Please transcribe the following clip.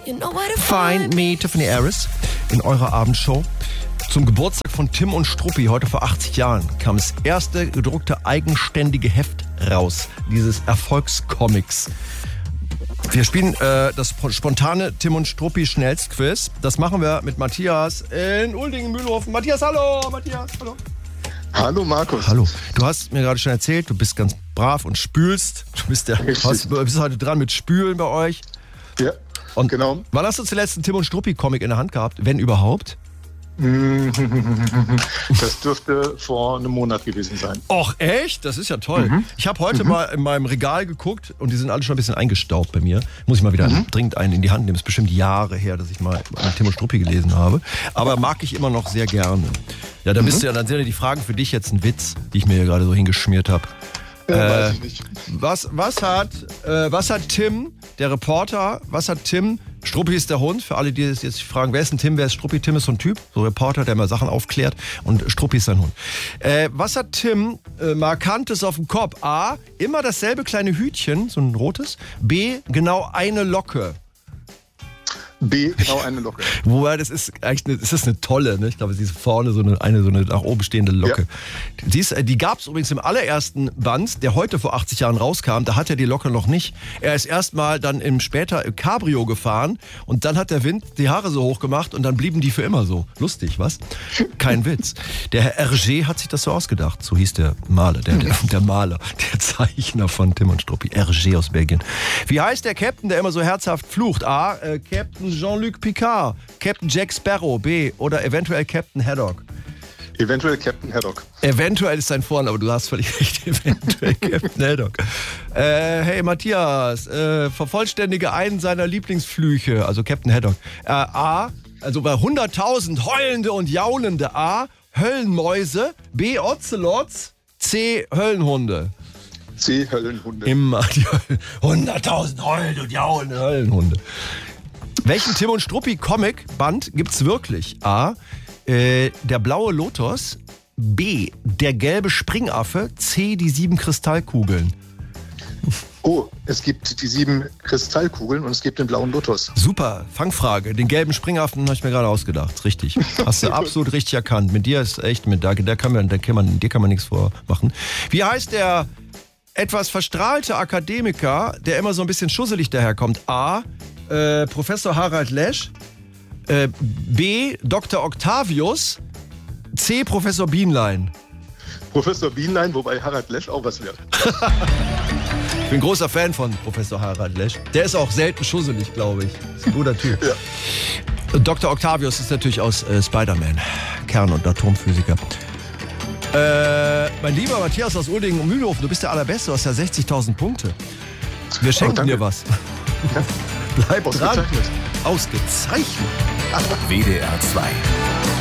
Find Me, Tiffany Harris, in eurer Abendshow. Zum Geburtstag von Tim und Struppi, heute vor 80 Jahren, kam das erste gedruckte eigenständige Heft raus, dieses Erfolgscomics. Wir spielen das spontane Tim und Struppi Schnellstquiz. Das machen wir mit Matthias in Uldingen-Mühlhofen. Matthias, hallo! Matthias, hallo! Hallo Markus. Hallo. Du hast mir gerade schon erzählt, du bist ganz brav und spülst. Du bist heute dran mit Spülen bei euch. Ja, und genau. Wann hast du zuletzt einen Tim und Struppi-Comic in der Hand gehabt, wenn überhaupt? Das dürfte vor einem Monat gewesen sein. Och, echt? Das ist ja toll. Ich habe heute mal in meinem Regal geguckt und die sind alle schon ein bisschen eingestaubt bei mir. Muss ich mal wieder dringend einen in die Hand nehmen. Es ist bestimmt Jahre her, dass ich mal Tim und Struppi gelesen habe. Aber mag ich immer noch sehr gerne. Ja, dann bist du ja, dann sind ja die Fragen für dich jetzt ein Witz, die ich mir hier gerade so hingeschmiert habe. Weiß ich nicht. Was hat Tim, der Reporter, Struppi ist der Hund, für alle, die jetzt sich fragen, wer ist ein Tim, wer ist Struppi? Tim ist so ein Typ, so ein Reporter, der mal Sachen aufklärt, und Struppi ist sein Hund. Was hat Tim Markantes auf dem Kopf? A, immer dasselbe kleine Hütchen, so ein rotes. B, genau eine Locke. B, genau eine Locke. Wobei, das ist eine tolle, ne? Ich glaube, sie ist vorne so eine nach oben stehende Locke. Ja. Die gab es übrigens im allerersten Band, der heute vor 80 Jahren rauskam, da hat er die Locke noch nicht. Er ist erstmal dann später im Cabrio gefahren und dann hat der Wind die Haare so hoch gemacht und dann blieben die für immer so. Lustig, was? Kein Witz. Der Herr Hergé hat sich das so ausgedacht. So hieß der Maler, der Maler, der Zeichner von Tim und Struppi. Hergé aus Belgien. Wie heißt der Captain, der immer so herzhaft flucht? A, Captain Jean-Luc Picard, Captain Jack Sparrow, B, oder eventuell Captain Haddock. Eventuell Captain Haddock. Eventuell ist sein Vorname, aber du hast völlig recht. Eventuell Captain Haddock. Hey Matthias, vervollständige einen seiner Lieblingsflüche, also Captain Haddock. A, also bei 100.000 heulende und jaulende. A, Höllenmäuse. B, Ocelots. C, Höllenhunde. C, Höllenhunde. Immer die 100.000 heulende und jaulende Höllenhunde. Welchen Tim und Struppi Comic-Band gibt's wirklich? A, der blaue Lotus. B, der gelbe Springaffe. C, die 7 Kristallkugeln. Oh, es gibt die 7 Kristallkugeln und es gibt den blauen Lotus. Super, Fangfrage. Den gelben Springaffen habe ich mir gerade ausgedacht. Richtig. Hast du absolut richtig erkannt. Mit dir ist echt dir kann man nichts vormachen. Wie heißt der etwas verstrahlte Akademiker, der immer so ein bisschen schusselig daherkommt? A, Professor Harald Lesch. B, Dr. Octavius. C, Professor Bienlein. Professor Bienlein, wobei Harald Lesch auch was wird. Ich bin großer Fan von Professor Harald Lesch. Der ist auch selten schusselig, glaube ich. Ist ein guter Typ. Ja. Dr. Octavius ist natürlich aus Spider-Man. Kern- und Atomphysiker. Mein lieber Matthias aus Uldingen und Mühlhofen, du bist der Allerbeste, du hast ja 60.000 Punkte. Wir schenken dir was. Ja. Bleib dran. Ausgezeichnet. WDR 2.